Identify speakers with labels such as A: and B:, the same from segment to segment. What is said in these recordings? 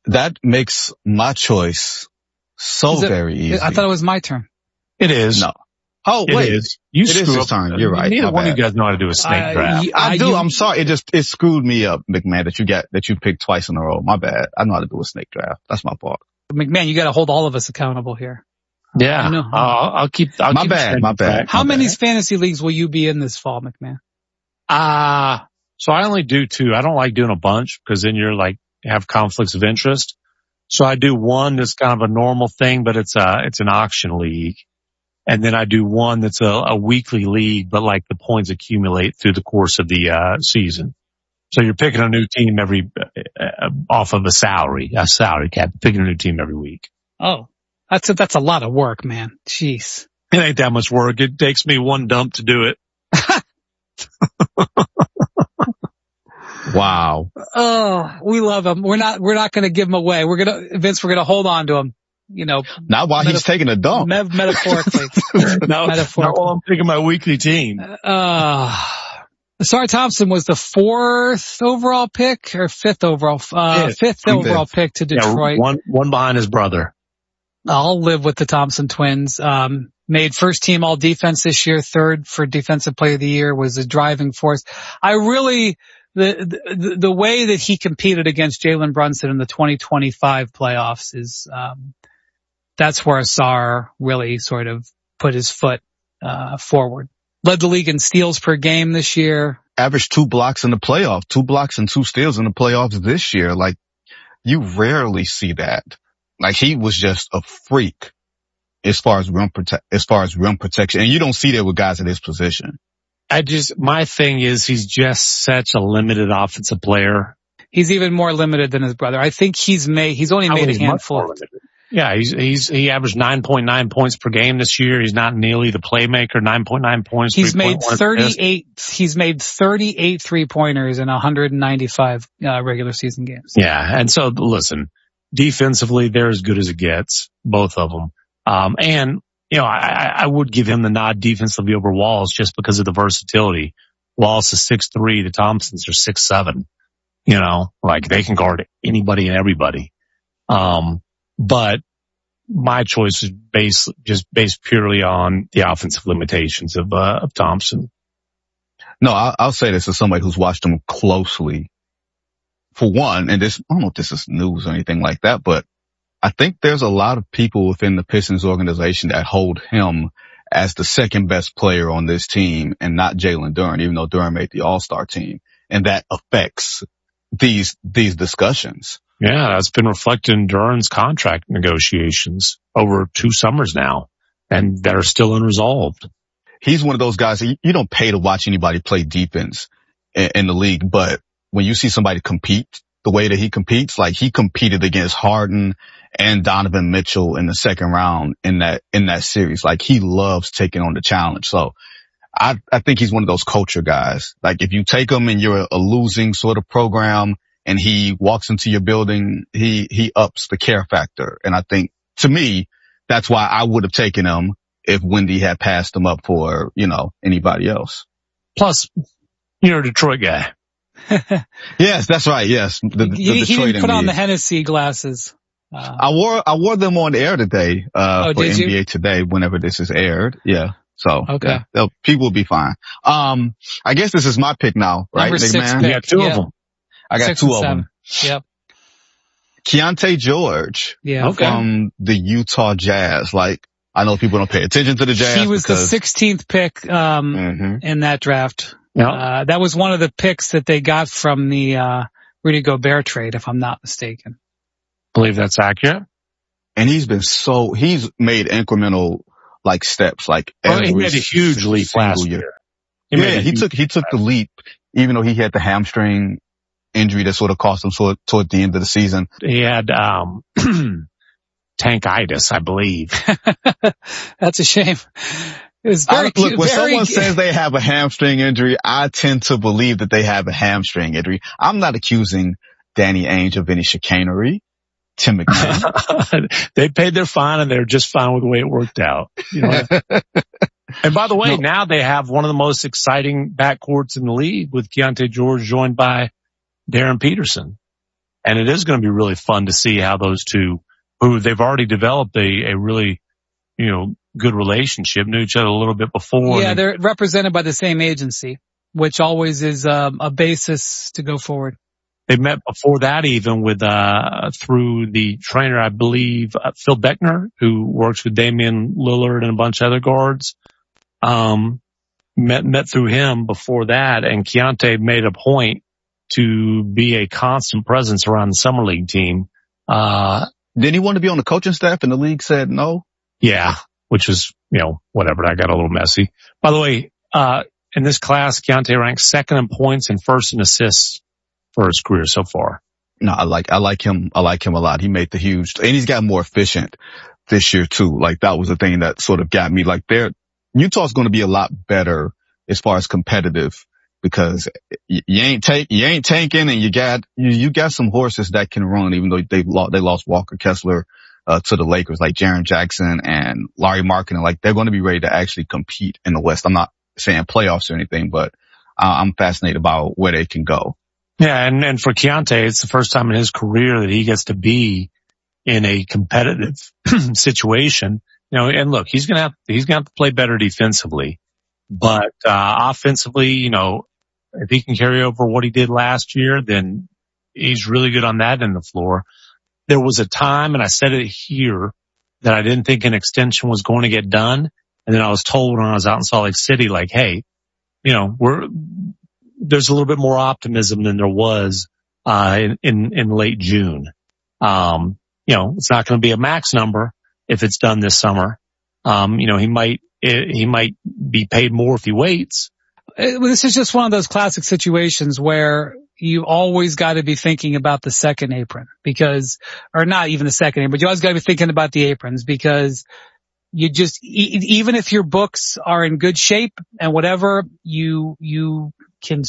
A: That makes my choice so very easy.
B: I thought it was my turn.
C: It is.
A: No. Oh, wait.
C: It is. You
A: it is his turn. You're right.
C: Neither one of you guys know how to do a snake draft.
A: I do. I'm sorry. It screwed me up, McMahon, that you picked twice in a row. My bad. I know how to do a snake draft. That's my fault.
B: McMahon, you got to hold all of us accountable here.
C: Yeah. I'll keep
A: my bad.
B: How many fantasy leagues will you be in this fall, McMahon?
C: So I only do 2. I don't like doing a bunch because then you're like have conflicts of interest. So I do one that's kind of a normal thing, but it's an auction league. And then I do one that's a weekly league, but like the points accumulate through the course of the season. So you're picking a new team off of a salary cap, picking a new team every week.
B: Oh, that's a lot of work, man. Jeez.
C: It ain't that much work. It takes me one dump to do it.
A: Wow.
B: Oh, we love him. We're not going to give him away. We're going to hold on to him. You know,
A: not while he's taking a dump.
B: Metaphorically.
C: No, while I'm picking my weekly team.
B: Sorry, Thompson was the 4th overall pick or 5th overall, 5th overall pick to Detroit.
C: Yeah, one behind his brother.
B: I'll live with the Thompson twins. Made first team all defense this year, 3rd for defensive player of the year, was a driving force. The way that he competed against Jalen Brunson in the 2025 playoffs is, that's where Asar really sort of put his foot, forward. Led the league in steals per game this year.
A: Averaged 2 blocks in the playoffs, 2 blocks and 2 steals in the playoffs this year. Like, you rarely see that. Like, he was just a freak as far as rim protection. And you don't see that with guys at his position.
C: My thing is he's just such a limited offensive player.
B: He's even more limited than his brother. I think he's only made a handful.
C: Yeah, he averaged 9.9 points per game this year. He's not nearly the playmaker, 9.9 points.
B: He's made 38 3-pointers in 195 regular season games.
C: Yeah, and so listen, defensively they're as good as it gets, both of them. And you know, I would give him the nod defensively over Walls just because of the versatility. Walls is 6'3", the Thompsons are 6'7". You know, like they can guard anybody and everybody. But my choice is based purely on the offensive limitations of Thompson.
A: No, I'll say this as somebody who's watched him closely. For one, and I don't know if this is news or anything like that, but I think there's a lot of people within the Pistons organization that hold him as the second best player on this team and not Jalen Duren, even though Duren made the All-Star team. And that affects these discussions.
C: Yeah, that's been reflected in Duren's contract negotiations over 2 summers now, and that are still unresolved.
A: He's one of those guys that you don't pay to watch anybody play defense in the league, but when you see somebody compete the way that he competes, like he competed against Harden and Donovan Mitchell in the second round in that series. Like he loves taking on the challenge. So I think he's one of those culture guys. Like if you take him and you're a losing sort of program, and he walks into your building, he ups the care factor. And I think, to me, that's why I would have taken him if Wendy had passed him up for, anybody else.
C: Plus, you're a Detroit guy.
A: Yes, that's right. Yes.
B: He didn't put on the Hennessy glasses.
A: I wore them on air today, for NBA Today whenever this is aired. Yeah. So,
B: okay.
A: Yeah, people will be fine. I guess this is my pick now, right?
B: Number 6 pick.
C: You got 2 of them.
A: I got 2 of them.
B: Yep.
A: Keontae George from the Utah Jazz. Like, I know people don't pay attention to the Jazz.
B: He was the 16th pick in that draft. Yep. That was one of the picks that they got from the Rudy Gobert trade, if I'm not mistaken.
C: Believe that's accurate.
A: And he's made incremental steps.
C: He had a huge leap last year.
A: He took the leap, even though he had the hamstring injury that sort of cost him toward the end of the season.
C: He had tankitis, I believe.
B: That's a shame. When
A: someone says they have a hamstring injury, I tend to believe that they have a hamstring injury. I'm not accusing Danny Ainge of any chicanery. Tim McMahon.
C: They paid their fine and they're just fine with the way it worked out. And by the way, now they have one of the most exciting backcourts in the league with Keontae George joined by Darren Peterson. And it is going to be really fun to see how those two, who they've already developed a really, good relationship, knew each other a little bit before.
B: Yeah, they're represented by the same agency, which always is a basis to go forward.
C: They met before that even with, through the trainer, I believe, Phil Beckner, who works with Damian Lillard and a bunch of other guards. Met through him before that, and Keontae made a point to be a constant presence around the summer league team.
A: Didn't he want to be on the coaching staff and the league said no?
C: Yeah, which was, whatever. That got a little messy. By the way, in this class, Keontae ranks second in points and first in assists for his career so far.
A: No, I like him. I like him a lot. He made the huge, and he's got more efficient this year too. Like that was the thing that sort of got me. Like Utah's going to be a lot better as far as competitive because you ain't tanking, and you got some horses that can run, even though they lost Walker Kessler to the Lakers, like Jaren Jackson and Larry Markkinen. Like they're going to be ready to actually compete in the West. I'm not saying playoffs or anything, but I'm fascinated about where they can go.
C: Yeah, and for Keontae, it's the first time in his career that he gets to be in a competitive situation. And look, he's gonna have to play better defensively, but offensively, if he can carry over what he did last year, then he's really good on that end of the floor. There was a time, and I said it here, that I didn't think an extension was going to get done, and then I was told when I was out in Salt Lake City, like, hey, there's a little bit more optimism than there was in late June. It's not going to be a max number if it's done this summer. He might be paid more if he waits.
B: This is just one of those classic situations where you always got to be thinking about the second apron or not even the second apron, but you always got to be thinking about the aprons because you just, even if your books are in good shape and whatever, you can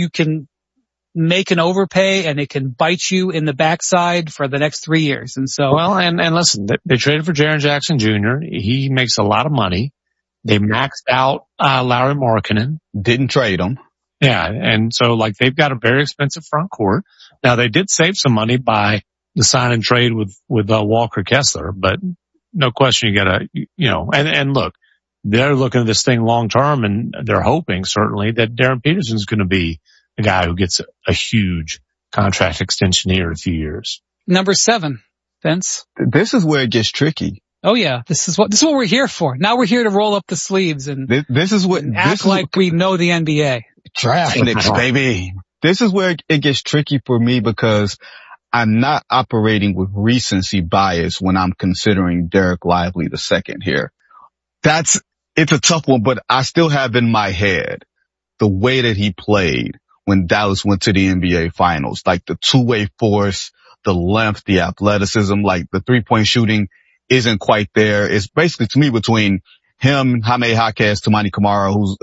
B: make an overpay and it can bite you in the backside for the next 3 years. And so,
C: well, and listen, they traded for Jaren Jackson Jr. He makes a lot of money. They maxed out, Larry Markkinen.
A: Didn't trade him.
C: Yeah. And so they've got a very expensive front court. Now they did save some money by the sign and trade with Walker Kessler, but no question you gotta, and look, they're looking at this thing long term and they're hoping certainly that Darren Peterson's going to be a guy who gets a huge contract extension here in a few years.
B: Number 7, Vince.
A: This is where it gets tricky.
B: Oh yeah, this is what we're here for. Now we're here to roll up the sleeves and act like we know the NBA.
A: Draft picks, baby. This is where it gets tricky for me because I'm not operating with recency bias when I'm considering Derek Lively the second here. It's a tough one, but I still have in my head the way that he played when Dallas went to the NBA finals, like the two-way force, the length, the athleticism, like the 3-point shooting isn't quite there. It's basically to me between him, Jaime Jaquez, Toumani Camara, who's,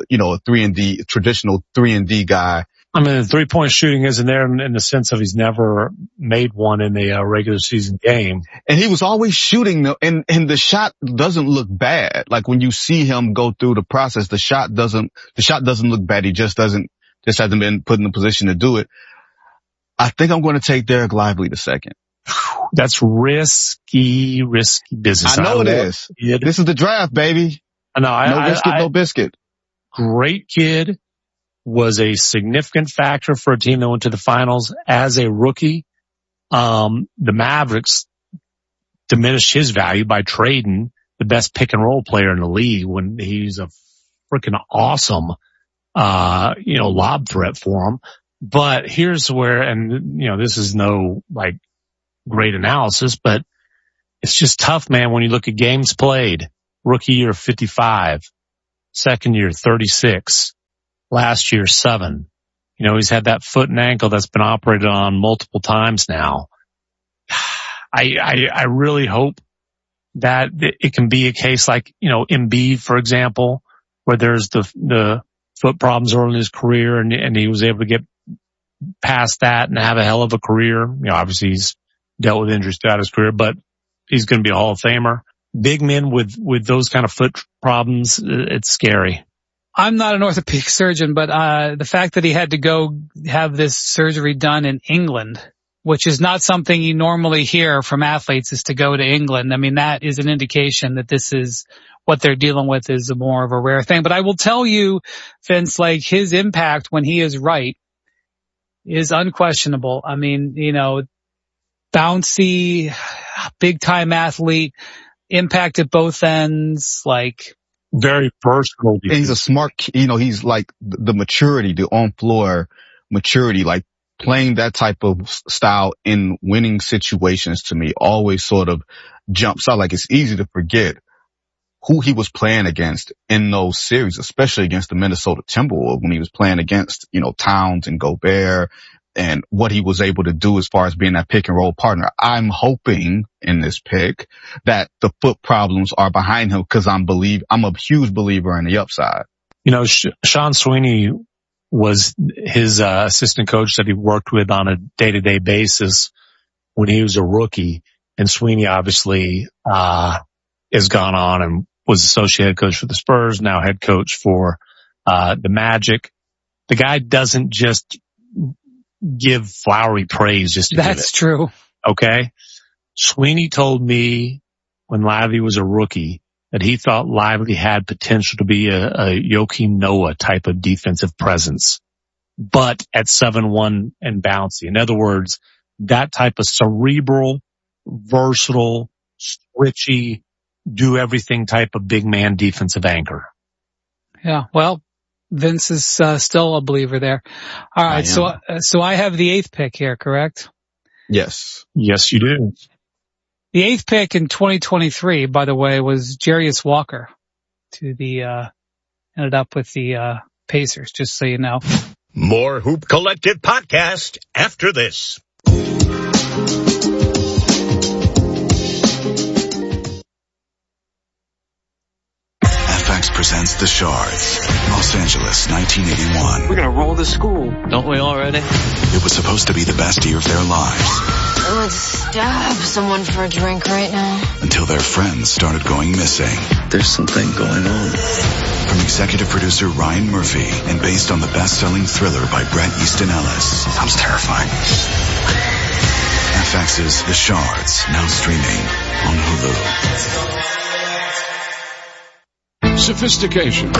A: a traditional 3-and-D guy.
C: I mean, the 3-point shooting isn't there in the sense of he's never made one in a regular season game.
A: And he was always shooting, and the shot doesn't look bad. Like when you see him go through the process, the shot doesn't look bad. He just hasn't been put in a position to do it. I think I'm going to take Derek Lively the second.
C: That's risky business.
A: I know it is. This is the draft, baby. No biscuit.
C: Great kid. Was a significant factor for a team that went to the finals as a rookie. The Mavericks diminished his value by trading the best pick and roll player in the league when he's a freaking awesome, lob threat for him. But here's where, and this is no great analysis, but it's just tough, man, when you look at games played. Rookie year 55, second year 36. Last year, 7. He's had that foot and ankle that's been operated on multiple times now. I really hope that it can be a case like, Embiid, for example, where there's the foot problems early in his career and he was able to get past that and have a hell of a career. Obviously he's dealt with injuries throughout his career, but he's going to be a Hall of Famer. Big men with those kind of foot problems, it's scary.
B: I'm not an orthopedic surgeon, but the fact that he had to go have this surgery done in England which is not something you normally hear from athletes, is to go to England. I mean, that is an indication that this is what they're dealing with is more of a rare thing. But I will tell you, Vince, like his impact when he is right is unquestionable. I mean, you know, bouncy, big time athlete, impact at both ends, like
C: very versatile.
A: He's a smart, you know, he's like the maturity, the on floor maturity, like playing that type of style in winning situations to me always sort of jumps out. Like it's easy to forget who he was playing against in those series, especially against the Minnesota Timberwolves when he was playing against, you know, Towns and Gobert and what he was able to do as far as being that pick and roll partner. I'm hoping in this pick that the foot problems are behind him because I'm a huge believer in the upside.
C: You know, Sean Sweeney was his assistant coach that he worked with on a day-to-day basis when he was a rookie. And Sweeney obviously has gone on and was associate coach for the Spurs, now head coach for the Magic. The guy doesn't just give flowery praise just to give it.
B: That's true.
C: Okay. Sweeney told me when Lively was a rookie that he thought Lively had potential to be a Joakim Noah type of defensive presence, but at 7'1" and bouncy. In other words, that type of cerebral, versatile, switchy, do everything type of big man defensive anchor.
B: Yeah. Well, Vince is still a believer there. All right. So I have the 8th pick here, correct?
A: Yes.
C: Yes, you do.
B: The 8th pick in 2023, by the way, was Jarius Walker ended up with the Pacers, just so you know.
D: More Hoop Collective podcast after this.
E: FX presents The Shards, Los Angeles, 1981.
F: We're gonna roll the school, don't we already?
E: It was supposed to be the best year of their lives.
G: I would stab someone for a drink right now.
E: Until their friends started going missing.
F: There's something going on.
E: From executive producer Ryan Murphy and based on the best-selling thriller by Bret Easton Ellis. Sounds terrifying. FX's The Shards, now streaming on Hulu.
H: Sophistication,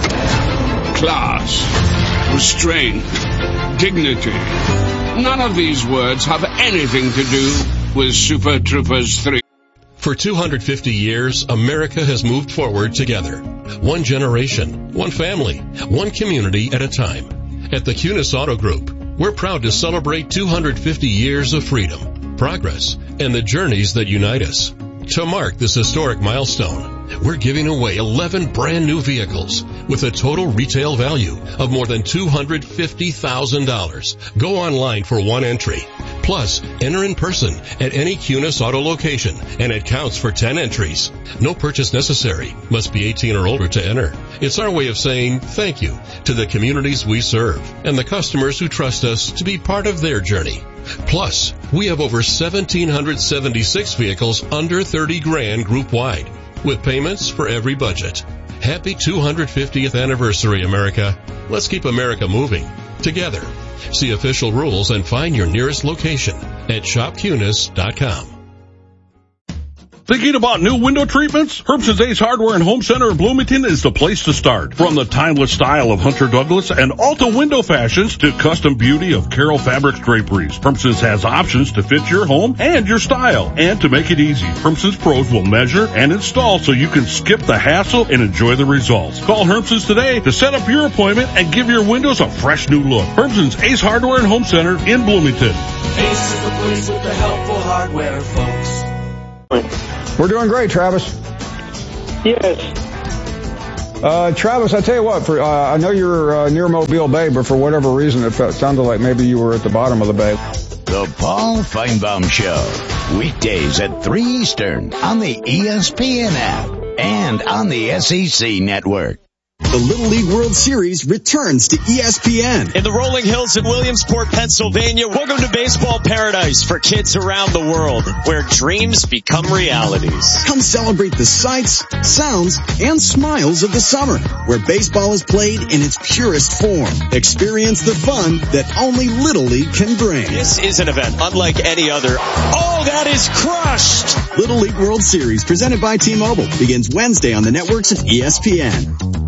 H: class, restraint, dignity. None of these words have anything to do with Super Troopers 3.
I: For 250 years, America has moved forward together. One generation, one family, one community at a time. At the Cunis Auto Group, we're proud to celebrate 250 years of freedom, progress, and the journeys that unite us. To mark this historic milestone, we're giving away 11 brand new vehicles with a total retail value of more than $250,000. Go online for one entry. Plus, enter in person at any Cunis Auto location, and it counts for 10 entries. No purchase necessary. Must be 18 or older to enter. It's our way of saying thank you to the communities we serve and the customers who trust us to be part of their journey. Plus, we have over 1,776 vehicles under 30 grand group-wide, with payments for every budget. Happy 250th anniversary, America. Let's keep America moving together. See official rules and find your nearest location at shopcunis.com.
H: Thinking about new window treatments? Herbst's Ace Hardware and Home Center in Bloomington is the place to start. From the timeless style of Hunter Douglas and Alta window fashions to custom beauty of Carroll Fabrics draperies, Herbst's has options to fit your home and your style. And to make it easy, Herbst's pros will measure and install so you can skip the hassle and enjoy the results. Call Herbst's today to set up your appointment and give your windows a fresh new look. Herbst's Ace Hardware and Home Center in Bloomington.
J: Ace is the place with the helpful hardware, folks.
K: We're doing great, Travis.
L: Yes.
K: Travis, I tell you what, I know you're near Mobile Bay, but for whatever reason, it sounded like maybe you were at the bottom of the bay.
D: The Paul Feinbaum Show. Weekdays at 3 Eastern on the ESPN app and on the SEC Network.
M: The Little League World Series returns to ESPN.
N: In the rolling hills in Williamsport, Pennsylvania, welcome to baseball paradise for kids around the world, where dreams become realities.
M: Come celebrate the sights, sounds, and smiles of the summer, where baseball is played in its purest form. Experience the fun that only Little League can bring.
N: This is an event unlike any other. Oh, that is crushed!
M: Little League World Series, presented by T-Mobile, begins Wednesday on the networks of ESPN.